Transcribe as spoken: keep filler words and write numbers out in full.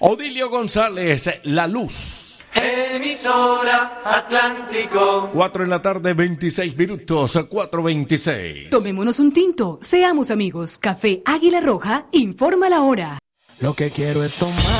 Odilio González, La Luz. Emisora Atlántico. Cuatro en la tarde, veintiséis minutos, cuatro veintiséis. Tomémonos un tinto, seamos amigos. Café Águila Roja, informa la hora. Lo que quiero es tomar.